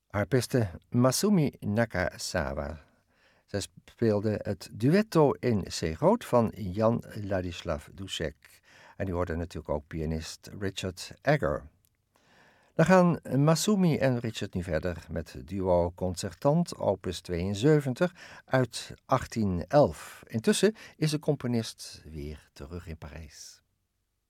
Harpiste Masumi Nakasawa. Zij speelde het duetto in C groot van Jan Ladislav Dušek. En u hoorde natuurlijk ook pianist Richard Egger. Dan gaan Masumi en Richard nu verder met het duo Concertant opus 72 uit 1811. Intussen is de componist weer terug in Parijs.